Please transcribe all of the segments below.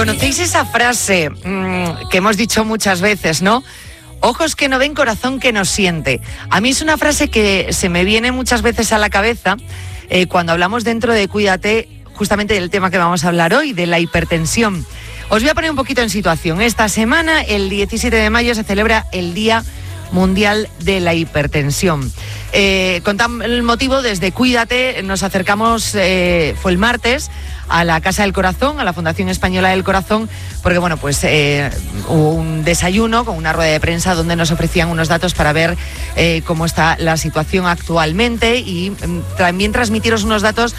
¿Conocéis esa frase que hemos dicho muchas veces, no? Ojos que no ven, corazón que no siente. A mí es una frase que se me viene muchas veces a la cabeza cuando hablamos dentro de Cuídate, justamente del tema que vamos a hablar hoy, de la hipertensión. Os voy a poner un poquito en situación. Esta semana, el 17 de mayo, se celebra el Día Mundial de la Hipertensión. Con tal motivo, desde Cuídate nos acercamos, fue el martes, a la Casa del Corazón, a la Fundación Española del Corazón, porque bueno, pues hubo un desayuno con una rueda de prensa donde nos ofrecían unos datos para ver cómo está la situación actualmente y también transmitiros unos datos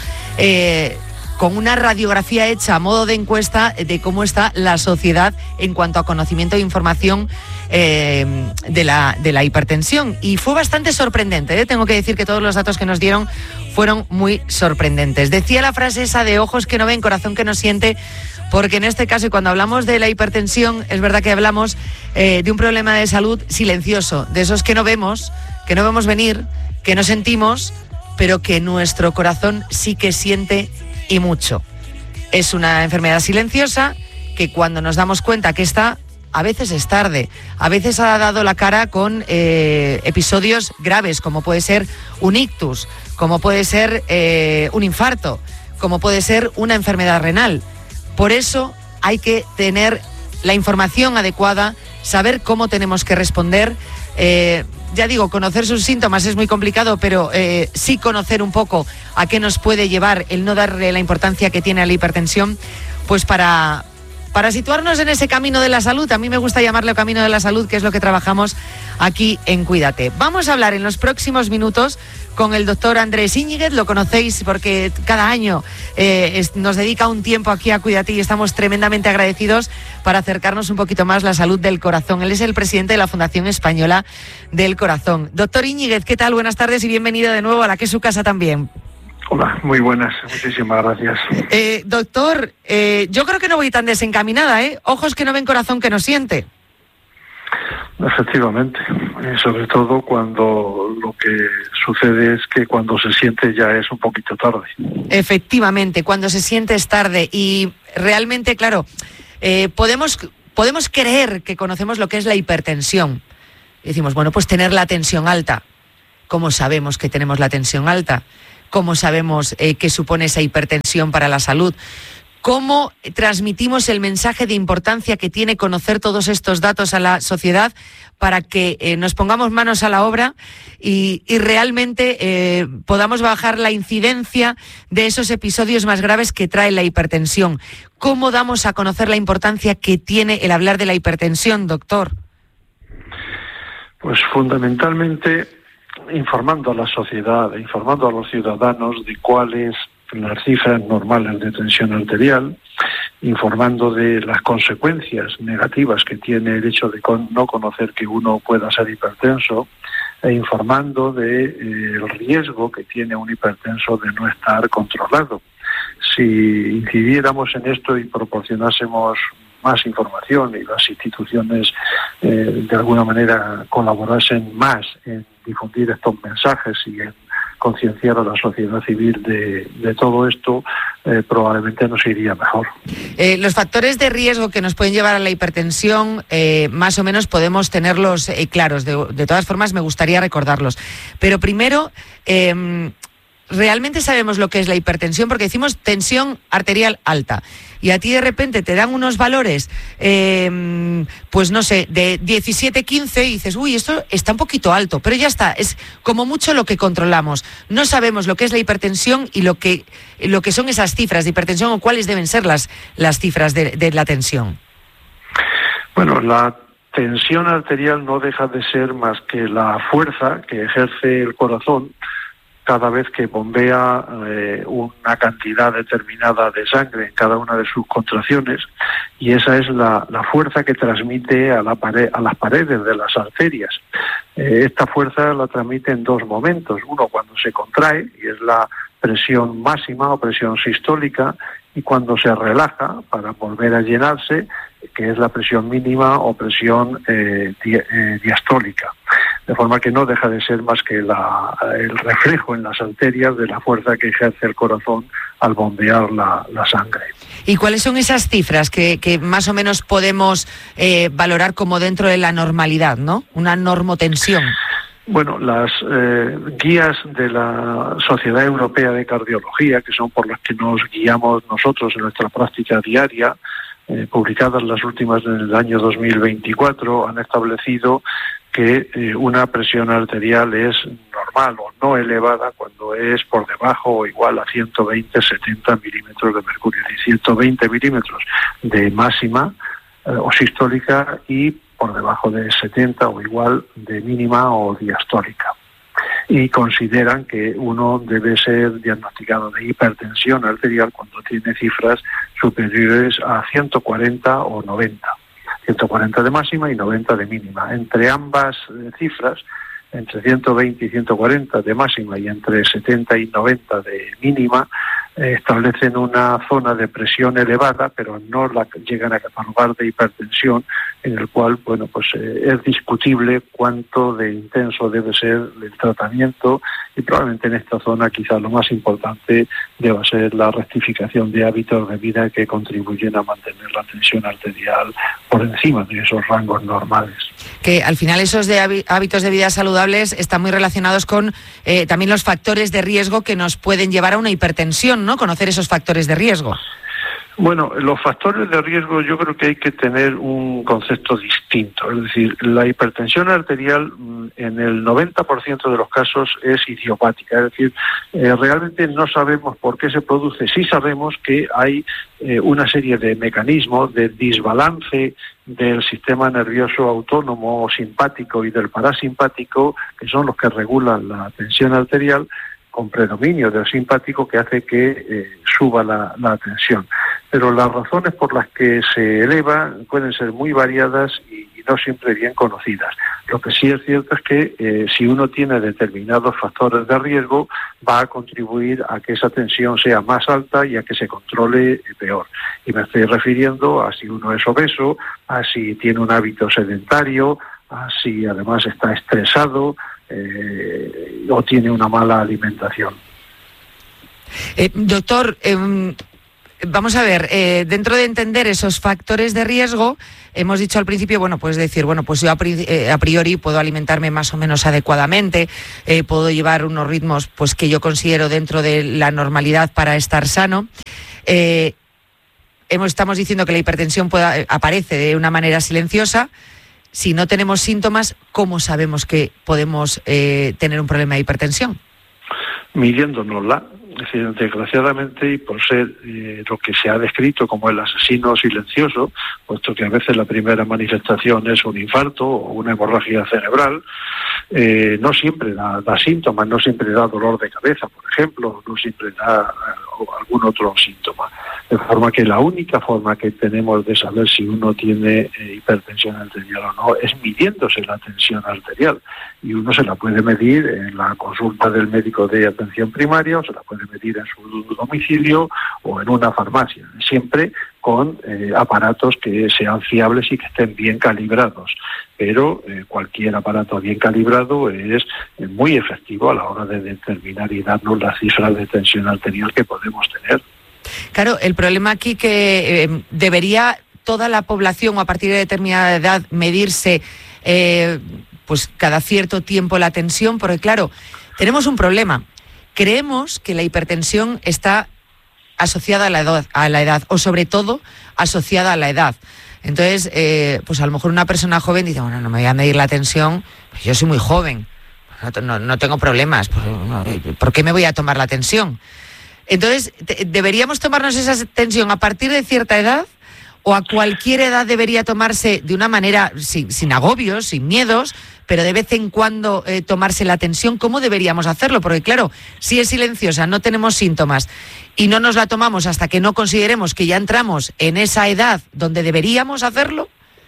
con una radiografía hecha a modo de encuesta de cómo está la sociedad en cuanto a conocimiento e información de la hipertensión. Y fue bastante sorprendente, ¿eh? Tengo que decir que todos los datos que nos dieron fueron muy sorprendentes. Decía la frase esa de ojos que no ven, corazón que no siente, porque en este caso, y cuando hablamos de la hipertensión, es verdad que hablamos de un problema de salud silencioso, de esos que no vemos venir, que no sentimos, pero que nuestro corazón sí que siente y mucho. Es una enfermedad silenciosa que cuando nos damos cuenta que está, a veces es tarde, a veces ha dado la cara con episodios graves, como puede ser un ictus, como puede ser un infarto, como puede ser una enfermedad renal. Por eso hay que tener la información adecuada, saber cómo tenemos que responder. Ya digo, conocer sus síntomas es muy complicado, pero sí conocer un poco a qué nos puede llevar el no darle la importancia que tiene a la hipertensión, pues para situarnos en ese camino de la salud. A mí me gusta llamarlo camino de la salud, que es lo que trabajamos aquí en Cuídate. Vamos a hablar en los próximos minutos con el doctor Andrés Íñiguez. Lo conocéis porque cada año nos dedica un tiempo aquí a Cuídate y estamos tremendamente agradecidos para acercarnos un poquito más la salud del corazón. Él es el presidente de la Fundación Española del Corazón. Doctor Íñiguez, ¿qué tal? Buenas tardes y bienvenido de nuevo a la que es su casa también. Hola, muy buenas, muchísimas gracias. Doctor, yo creo que no voy tan desencaminada, ¿eh? Ojos que no ven, corazón que no siente. Efectivamente, sobre todo cuando lo que sucede es que cuando se siente ya es un poquito tarde. Efectivamente, cuando se siente es tarde y realmente, claro, podemos creer que conocemos lo que es la hipertensión. Y decimos, bueno, pues tener la tensión alta. ¿Cómo sabemos que tenemos la tensión alta? ¿Cómo sabemos qué supone esa hipertensión para la salud? ¿Cómo transmitimos el mensaje de importancia que tiene conocer todos estos datos a la sociedad para que nos pongamos manos a la obra y realmente podamos bajar la incidencia de esos episodios más graves que trae la hipertensión? ¿Cómo damos a conocer la importancia que tiene el hablar de la hipertensión, doctor? Pues fundamentalmente informando a la sociedad, informando a los ciudadanos de cuáles las cifras normales de tensión arterial, informando de las consecuencias negativas que tiene el hecho de no conocer que uno pueda ser hipertenso, e informando del riesgo que tiene un hipertenso de no estar controlado. Si incidiéramos en esto y proporcionásemos más información y las instituciones de alguna manera colaborasen más en difundir estos mensajes y en concienciar a la sociedad civil de todo esto, probablemente nos iría mejor. Los factores de riesgo que nos pueden llevar a la hipertensión, más o menos podemos tenerlos claros. De todas formas, me gustaría recordarlos. Pero primero, ¿realmente sabemos lo que es la hipertensión? Porque decimos tensión arterial alta. Y a ti de repente te dan unos valores, pues no sé, de 17-15 y dices, uy, esto está un poquito alto, pero ya está, es como mucho lo que controlamos. No sabemos lo que es la hipertensión y lo que son esas cifras de hipertensión o cuáles deben ser las cifras de la tensión. Bueno, la tensión arterial no deja de ser más que la fuerza que ejerce el corazón cada vez que bombea una cantidad determinada de sangre en cada una de sus contracciones, y esa es la fuerza que transmite a las paredes de las arterias. Esta fuerza la transmite en dos momentos: uno cuando se contrae, y es la presión máxima o presión sistólica, y cuando se relaja para volver a llenarse, que es la presión mínima o presión diastólica. De forma que no deja de ser más que el reflejo en las arterias de la fuerza que ejerce el corazón al bombear la sangre. ¿Y cuáles son esas cifras que más o menos podemos valorar como dentro de la normalidad, ¿no? Una normotensión. Bueno, las guías de la Sociedad Europea de Cardiología, que son por las que nos guiamos nosotros en nuestra práctica diaria, publicadas las últimas en el año 2024, han establecido que una presión arterial es normal o no elevada cuando es por debajo o igual a 120-70 milímetros de mercurio, es decir, 120 milímetros de máxima o sistólica y por debajo de 70 o igual de mínima o diastólica. Y consideran que uno debe ser diagnosticado de hipertensión arterial cuando tiene cifras superiores a 140 o 90. 140 de máxima y 90 de mínima. Entre ambas cifras, entre 120 y 140 de máxima y entre 70 y 90 de mínima, establecen una zona de presión elevada, pero no la llegan a catalogar de hipertensión, en el cual, bueno, pues es discutible cuánto de intenso debe ser el tratamiento, y probablemente en esta zona quizás lo más importante deba ser la rectificación de hábitos de vida que contribuyen a mantener la tensión arterial por encima de esos rangos normales. Que al final esos de hábitos de vida saludables están muy relacionados con también los factores de riesgo que nos pueden llevar a una hipertensión, ¿no? Conocer esos factores de riesgo. Bueno, los factores de riesgo yo creo que hay que tener un concepto distinto. Es decir, la hipertensión arterial en el 90% de los casos es idiopática. Es decir, realmente no sabemos por qué se produce. Sí sabemos que hay una serie de mecanismos de desbalance del sistema nervioso autónomo o simpático y del parasimpático, que son los que regulan la tensión arterial, con predominio del simpático, que hace que suba la tensión. Pero las razones por las que se eleva pueden ser muy variadas y no siempre bien conocidas. Lo que sí es cierto es que si uno tiene determinados factores de riesgo, va a contribuir a que esa tensión sea más alta y a que se controle peor. Y me estoy refiriendo a si uno es obeso, a si tiene un hábito sedentario, a si además está estresado, o tiene una mala alimentación. Doctor, vamos a ver, dentro de entender esos factores de riesgo, hemos dicho al principio, bueno, pues decir, bueno, pues yo a priori puedo alimentarme más o menos adecuadamente, puedo llevar unos ritmos pues que yo considero dentro de la normalidad para estar sano. Estamos diciendo que la hipertensión aparece de una manera silenciosa. Si no tenemos síntomas, ¿cómo sabemos que podemos tener un problema de hipertensión? Midiéndonosla. Es decir, desgraciadamente, y por ser lo que se ha descrito como el asesino silencioso, puesto que a veces la primera manifestación es un infarto o una hemorragia cerebral, no siempre da síntomas, no siempre da dolor de cabeza, por ejemplo, no siempre da algún otro síntoma. De forma que la única forma que tenemos de saber si uno tiene hipertensión arterial o no es midiéndose la tensión arterial. Y uno se la puede medir en la consulta del médico de atención primaria, o se la puede medir en su domicilio o en una farmacia, siempre con aparatos que sean fiables y que estén bien calibrados. Pero cualquier aparato bien calibrado es muy efectivo a la hora de determinar y darnos las cifras de tensión arterial que podemos tener. Claro, el problema aquí que debería toda la población o a partir de determinada edad medirse pues cada cierto tiempo la tensión, porque claro, tenemos un problema. Creemos que la hipertensión está asociada a la edad o sobre todo asociada a la edad. Entonces, pues a lo mejor una persona joven dice, bueno, no me voy a medir la tensión, pues yo soy muy joven, no tengo problemas, ¿por qué me voy a tomar la tensión? Entonces, ¿deberíamos tomarnos esa tensión a partir de cierta edad o a cualquier edad debería tomarse de una manera sin agobios, sin miedos, pero de vez en cuando tomarse la tensión? ¿Cómo deberíamos hacerlo? Porque claro, si es silenciosa, no tenemos síntomas y no nos la tomamos hasta que no consideremos que ya entramos en esa edad donde deberíamos hacerlo.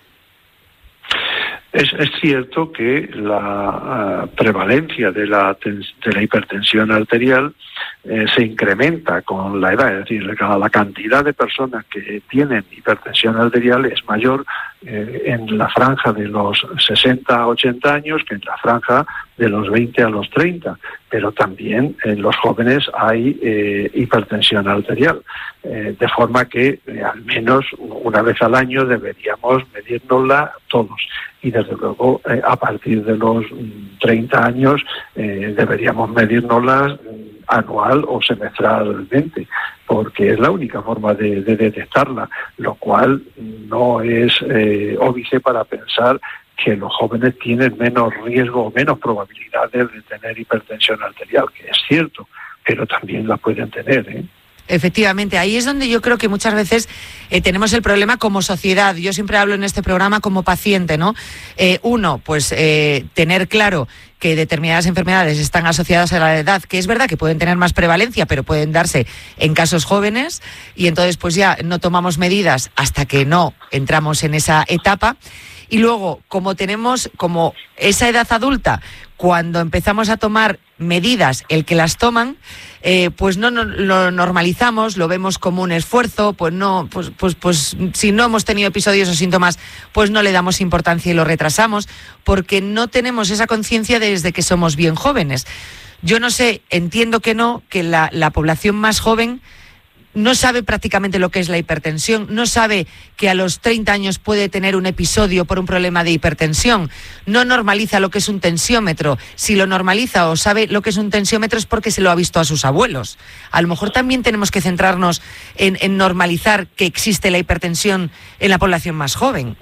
Es cierto que la prevalencia de la hipertensión arterial se incrementa con la edad, es decir, la cantidad de personas que tienen hipertensión arterial es mayor en la franja de los 60 a 80 años que en la franja de los 20 a los 30, pero también en los jóvenes hay hipertensión arterial, de forma que al menos una vez al año deberíamos medírnosla todos, y desde luego a partir de los 30 años deberíamos medírnoslas anual o semestralmente, porque es la única forma de detectarla, lo cual no es óbice para pensar que los jóvenes tienen menos riesgo o menos probabilidades de tener hipertensión arterial, que es cierto, pero también la pueden tener, ¿eh? Efectivamente, ahí es donde yo creo que muchas veces tenemos el problema como sociedad. Yo siempre hablo en este programa como paciente, ¿no? Uno, pues tener claro que determinadas enfermedades están asociadas a la edad, que es verdad que pueden tener más prevalencia, pero pueden darse en casos jóvenes, y entonces pues ya no tomamos medidas hasta que no entramos en esa etapa. Y luego, como tenemos como esa edad adulta, cuando empezamos a tomar medidas, el que las toman, pues no lo normalizamos, lo vemos como un esfuerzo, pues no, pues si no hemos tenido episodios o síntomas, pues no le damos importancia y lo retrasamos, porque no tenemos esa conciencia desde que somos bien jóvenes. Yo no sé, entiendo que no, que la población más joven no sabe prácticamente lo que es la hipertensión, no sabe que a los 30 años puede tener un episodio por un problema de hipertensión, no normaliza lo que es un tensiómetro. Si lo normaliza o sabe lo que es un tensiómetro es porque se lo ha visto a sus abuelos. A lo mejor también tenemos que centrarnos en normalizar que existe la hipertensión en la población más joven.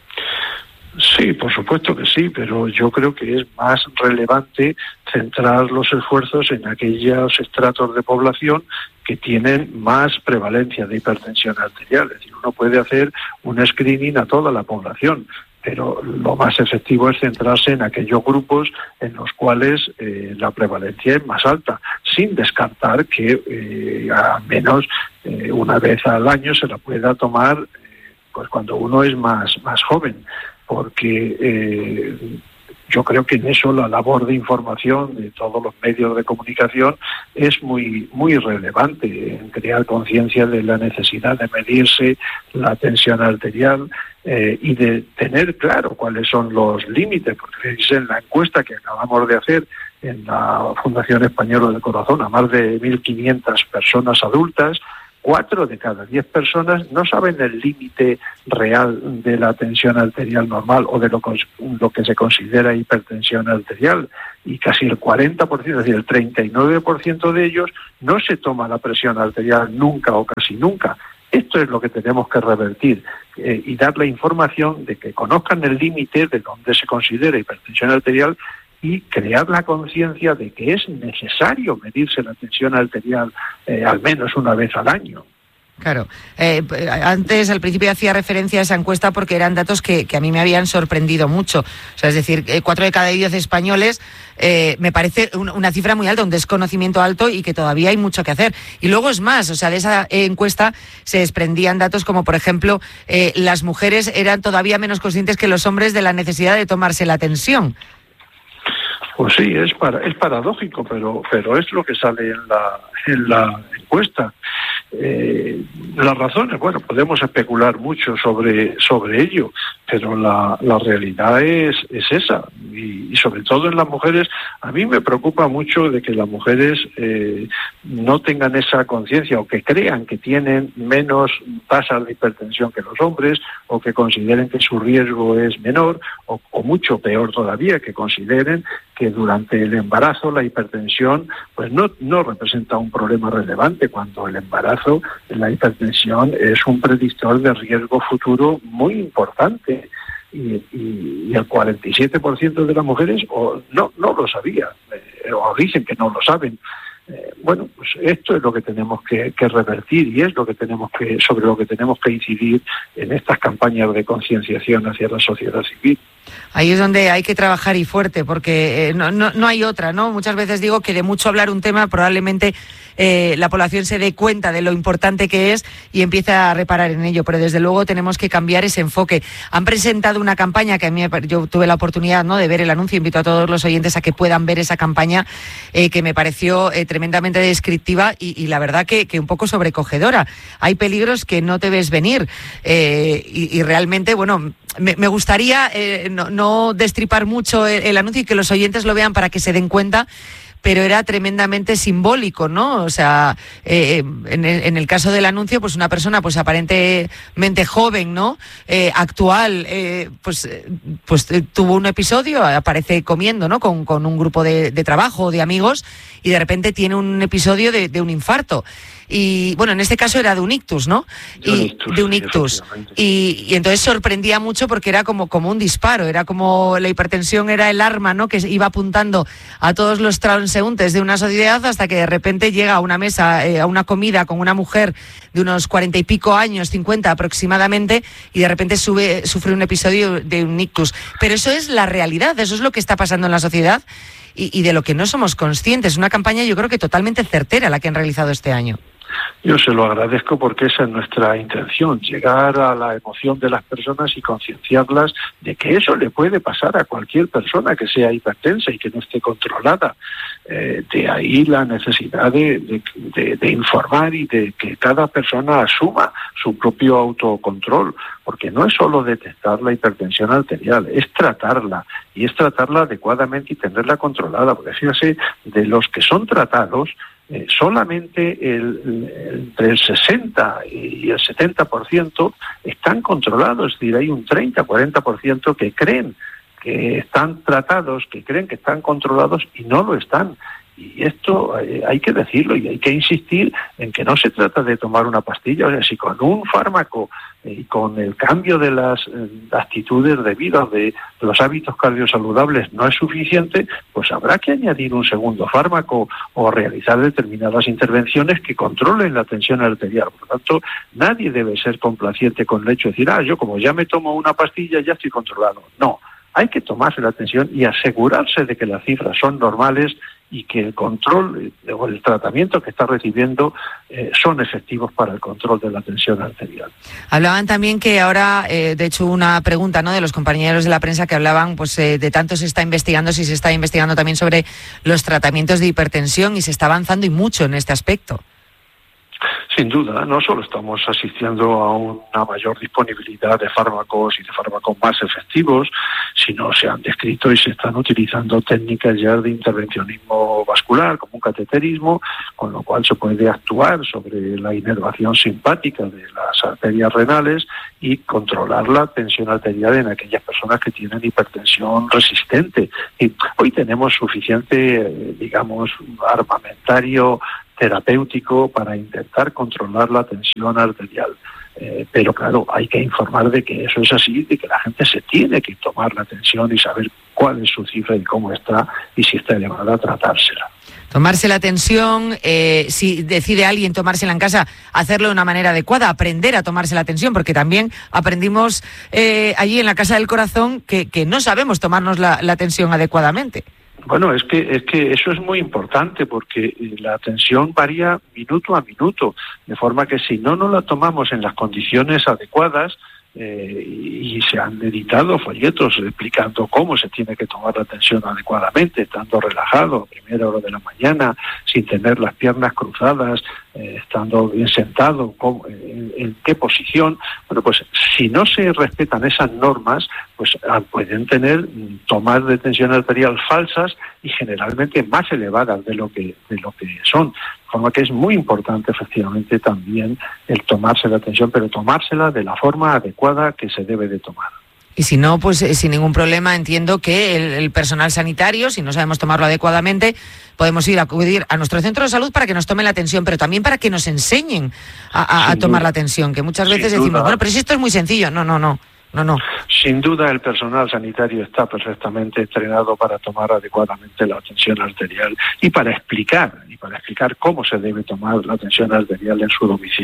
Sí, por supuesto que sí, pero yo creo que es más relevante centrar los esfuerzos en aquellos estratos de población que tienen más prevalencia de hipertensión arterial. Es decir, uno puede hacer un screening a toda la población, pero lo más efectivo es centrarse en aquellos grupos en los cuales la prevalencia es más alta, sin descartar que al menos una vez al año se la pueda tomar pues cuando uno es más joven, porque yo creo que en eso la labor de información de todos los medios de comunicación es muy relevante, en crear conciencia de la necesidad de medirse la tensión arterial y de tener claro cuáles son los límites, porque en la encuesta que acabamos de hacer en la Fundación Española del Corazón a más de 1.500 personas adultas, 4 de cada 10 personas no saben el límite real de la tensión arterial normal o de lo que se considera hipertensión arterial, y casi el 40%, es decir, el 39% de ellos no se toma la presión arterial nunca o casi nunca. Esto es lo que tenemos que revertir y dar la información de que conozcan el límite de donde se considera hipertensión arterial y crear la conciencia de que es necesario medirse la tensión arterial al menos una vez al año. Claro. Antes, al principio, hacía referencia a esa encuesta porque eran datos que a mí me habían sorprendido mucho. O sea, es decir, 4 de cada 10 españoles me parece una cifra muy alta, un desconocimiento alto y que todavía hay mucho que hacer. Y luego es más, o sea, de esa encuesta se desprendían datos como, por ejemplo, las mujeres eran todavía menos conscientes que los hombres de la necesidad de tomarse la tensión. Pues sí, es paradójico, pero es lo que sale en la encuesta. Las razones, bueno, podemos especular mucho sobre ello, pero la realidad es esa, y sobre todo en las mujeres. A mí me preocupa mucho de que las mujeres no tengan esa conciencia o que crean que tienen menos tasas de hipertensión que los hombres, o que consideren que su riesgo es menor, o mucho peor todavía, que consideren que durante el embarazo la hipertensión pues no representa un problema relevante, cuando el embarazo, la hipertensión es un predictor de riesgo futuro muy importante, y el 47% de las mujeres no lo sabía, o dicen que no lo saben. Bueno, pues esto es lo que tenemos que revertir, y es sobre lo que tenemos que incidir en estas campañas de concienciación hacia la sociedad civil. Ahí es donde hay que trabajar, y fuerte, porque no hay otra, ¿no? Muchas veces digo que de mucho hablar un tema probablemente la población se dé cuenta de lo importante que es y empiece a reparar en ello, pero desde luego tenemos que cambiar ese enfoque. Han presentado una campaña que yo tuve la oportunidad, ¿no?, de ver el anuncio. Invito a todos los oyentes a que puedan ver esa campaña que me pareció tremendamente descriptiva y la verdad que un poco sobrecogedora. Hay peligros que no te ves venir y realmente, bueno, me gustaría no destripar mucho el anuncio y que los oyentes lo vean para que se den cuenta, pero era tremendamente simbólico, ¿no? O sea, en el caso del anuncio, pues una persona pues aparentemente joven, ¿no? Actual, pues tuvo un episodio, aparece comiendo, ¿no? Con un grupo de trabajo, de amigos, y de repente tiene un episodio de un infarto. Y bueno, en este caso era de un ictus, ¿no? De un ictus. Y entonces sorprendía mucho porque era como un disparo, era como la hipertensión era el arma, ¿no? Que iba apuntando a todos los transeúntes de una sociedad hasta que de repente llega a una mesa, a una comida con una mujer de unos 40 y pico años, 50 aproximadamente, y de repente sufre un episodio de un ictus. Pero eso es la realidad, eso es lo que está pasando en la sociedad y de lo que no somos conscientes. Una campaña, yo creo que totalmente certera la que han realizado este año. Yo se lo agradezco porque esa es nuestra intención, llegar a la emoción de las personas y concienciarlas de que eso le puede pasar a cualquier persona que sea hipertensa y que no esté controlada. De ahí la necesidad de informar y de que cada persona asuma su propio autocontrol, porque no es solo detectar la hipertensión arterial, es tratarla, y es tratarla adecuadamente y tenerla controlada, porque fíjese, de los que son tratados, solamente entre el 60 y el 70% están controlados, es decir, hay un 30-40% que creen que están tratados, que creen que están controlados y no lo están. Y esto hay que decirlo y hay que insistir en que no se trata de tomar una pastilla. O sea, si con un fármaco y con el cambio de las actitudes de vida, de los hábitos cardiosaludables no es suficiente, pues habrá que añadir un segundo fármaco o realizar determinadas intervenciones que controlen la tensión arterial. Por lo tanto, nadie debe ser complaciente con el hecho de decir, yo como ya me tomo una pastilla ya estoy controlado. No, hay que tomarse la tensión y asegurarse de que las cifras son normales y que el control o el tratamiento que está recibiendo son efectivos para el control de la tensión arterial. Hablaban también que ahora, de hecho, una pregunta, ¿no?, de los compañeros de la prensa que hablaban, pues de tanto se está investigando, si se está investigando también sobre los tratamientos de hipertensión y se está avanzando y mucho en este aspecto. Sin duda, no solo estamos asistiendo a una mayor disponibilidad de fármacos y de fármacos más efectivos, sino se han descrito y se están utilizando técnicas ya de intervencionismo vascular, como un cateterismo, con lo cual se puede actuar sobre la inervación simpática de las arterias renales y controlar la tensión arterial en aquellas personas que tienen hipertensión resistente. Y hoy tenemos suficiente, armamentario terapéutico para intentar controlar la tensión arterial. Pero claro, hay que informar de que eso es así, de que la gente se tiene que tomar la tensión y saber cuál es su cifra y cómo está, y si está elevada, tratársela. Tomarse la tensión, si decide alguien tomársela en casa, hacerlo de una manera adecuada, aprender a tomarse la tensión, porque también aprendimos allí en la Casa del Corazón que no sabemos tomarnos la tensión adecuadamente. Bueno, es que eso es muy importante porque la tensión varía minuto a minuto, de forma que si no la tomamos en las condiciones adecuadas, y se han editado folletos explicando cómo se tiene que tomar la tensión adecuadamente, estando relajado a primera hora de la mañana, sin tener las piernas cruzadas, estando bien sentado, en qué posición. Bueno, pues si no se respetan esas normas, pues pueden tener tomas de tensión arterial falsas y generalmente más elevadas de lo que son. De forma que es muy importante efectivamente también el tomarse la tensión, pero tomársela de la forma adecuada que se debe de tomar. Y si no, pues sin ningún problema entiendo que el personal sanitario, si no sabemos tomarlo adecuadamente, podemos acudir a nuestro centro de salud para que nos tomen la tensión, pero también para que nos enseñen a tomar la tensión, que muchas veces decimos, bueno, pero si esto es muy sencillo. No. Sin duda el personal sanitario está perfectamente entrenado para tomar adecuadamente la tensión arterial y para explicar cómo se debe tomar la tensión arterial en su domicilio.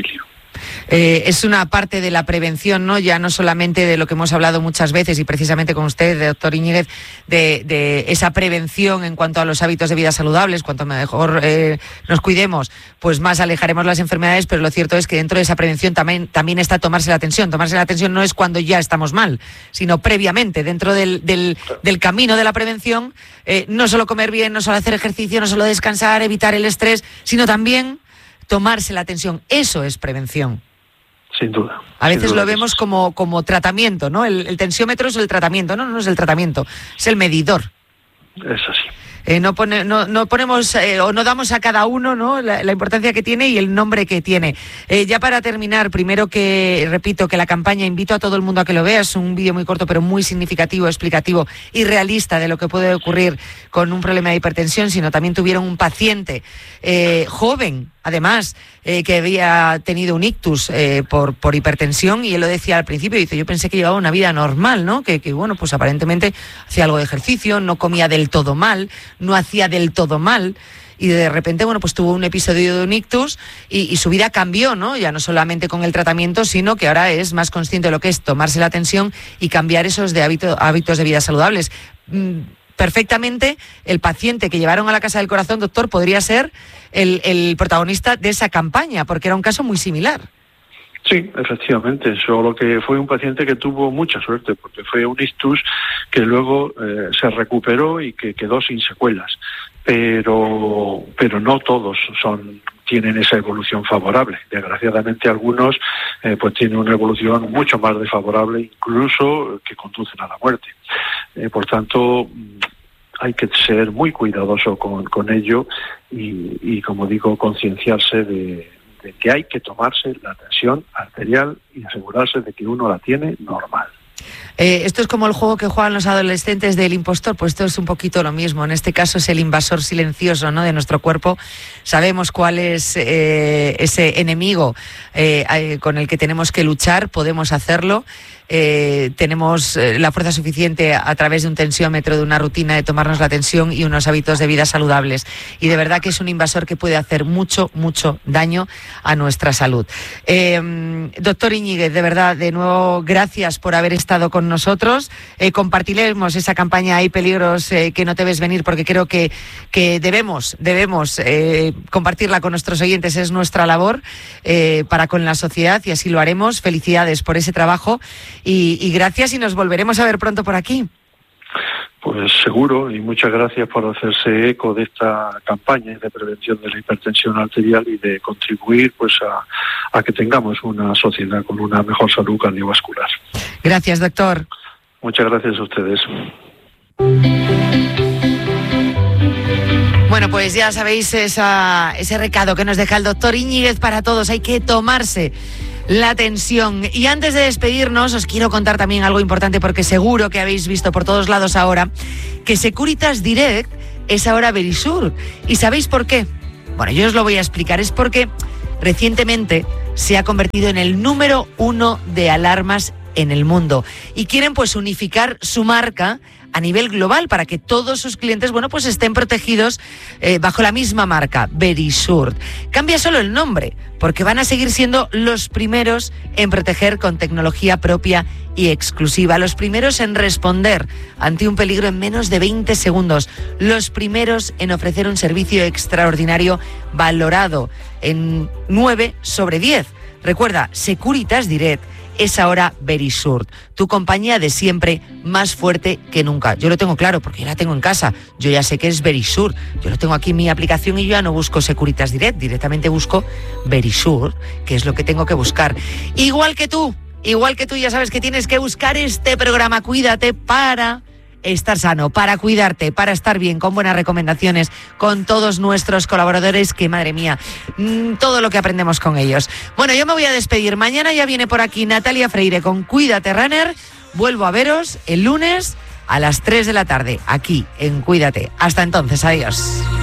Es una parte de la prevención, ¿no? Ya no solamente de lo que hemos hablado muchas veces y precisamente con usted, doctor Iñiguez, de esa prevención en cuanto a los hábitos de vida saludables. Cuanto mejor nos cuidemos, pues más alejaremos las enfermedades, pero lo cierto es que dentro de esa prevención también está tomarse la atención. Tomarse la atención no es cuando ya estamos mal, sino previamente, dentro del camino de la prevención, no solo comer bien, no solo hacer ejercicio, no solo descansar, evitar el estrés, sino también tomarse la atención. Eso es prevención. Sin duda. A veces lo vemos como tratamiento, ¿no? El tensiómetro es el tratamiento. No es el tratamiento, es el medidor. Es así. No ponemos o no damos a cada uno, ¿no?, la importancia que tiene y el nombre que tiene. Ya para terminar, primero que repito que la campaña, invito a todo el mundo a que lo vea, es un vídeo muy corto pero muy significativo, explicativo y realista de lo que puede ocurrir con un problema de hipertensión, sino también tuvieron un paciente joven, además, que había tenido un ictus por hipertensión, y él lo decía al principio, dice, yo pensé que llevaba una vida normal, ¿no? Que bueno, pues aparentemente hacía algo de ejercicio, no comía del todo mal, no hacía del todo mal, y de repente, bueno, pues tuvo un episodio de un ictus y su vida cambió, ¿no? Ya no solamente con el tratamiento, sino que ahora es más consciente de lo que es tomarse la atención y cambiar esos de hábitos de vida saludables. Perfectamente, el paciente que llevaron a la Casa del Corazón, doctor, podría ser el protagonista de esa campaña, porque era un caso muy similar. Sí, efectivamente, solo que fue un paciente que tuvo mucha suerte, porque fue un ictus que luego se recuperó y que quedó sin secuelas, pero no todos tienen esa evolución favorable. Desgraciadamente algunos pues tienen una evolución mucho más desfavorable, incluso que conducen a la muerte. Por tanto, hay que ser muy cuidadoso con ello y como digo, concienciarse de que hay que tomarse la tensión arterial y asegurarse de que uno la tiene normal. Esto es como el juego que juegan los adolescentes del impostor, pues esto es un poquito lo mismo. En este caso es el invasor silencioso, ¿no?, de nuestro cuerpo. Sabemos cuál es ese enemigo con el que tenemos que luchar, podemos hacerlo. Tenemos la fuerza suficiente a través de un tensiómetro, de una rutina de tomarnos la tensión y unos hábitos de vida saludables. Y de verdad que es un invasor que puede hacer mucho daño a nuestra salud. Doctor Iñiguez, de verdad, de nuevo, gracias por haber estado con nosotros. Compartiremos esa campaña Hay peligros que no te ves venir, porque creo que debemos compartirla con nuestros oyentes. Es nuestra labor para con la sociedad y así lo haremos. Felicidades por ese trabajo. Y gracias, y nos volveremos a ver pronto por aquí. Pues seguro, y muchas gracias por hacerse eco de esta campaña de prevención de la hipertensión arterial y de contribuir pues a que tengamos una sociedad con una mejor salud cardiovascular. Gracias, doctor. Muchas gracias a ustedes. Bueno, pues ya sabéis ese recado que nos deja el doctor Iñiguez para todos. Hay que tomarse la tensión. Y antes de despedirnos, os quiero contar también algo importante, porque seguro que habéis visto por todos lados ahora que Securitas Direct es ahora Verisur. ¿Y sabéis por qué? Bueno, yo os lo voy a explicar. Es porque recientemente se ha convertido en el número 1 de alarmas en el mundo y quieren pues unificar su marca a nivel global para que todos sus clientes, bueno, pues estén protegidos bajo la misma marca, Verisur. Cambia solo el nombre, porque van a seguir siendo los primeros en proteger con tecnología propia y exclusiva, los primeros en responder ante un peligro en menos de 20 segundos, los primeros en ofrecer un servicio extraordinario valorado en 9 sobre 10. Recuerda, Securitas Direct es ahora Verisur, tu compañía de siempre, más fuerte que nunca. Yo lo tengo claro porque ya la tengo en casa. Yo ya sé que es Verisur. Yo lo tengo aquí en mi aplicación y yo ya no busco Securitas Direct, directamente busco Verisur, que es lo que tengo que buscar. Igual que tú, ya sabes que tienes que buscar este programa Cuídate para estar sano, para cuidarte, para estar bien, con buenas recomendaciones, con todos nuestros colaboradores, que madre mía, todo lo que aprendemos con ellos. Bueno, yo me voy a despedir. Mañana ya viene por aquí Natalia Freire con Cuídate Runner. Vuelvo a veros el lunes a las 3 de la tarde, aquí en Cuídate. Hasta entonces, adiós.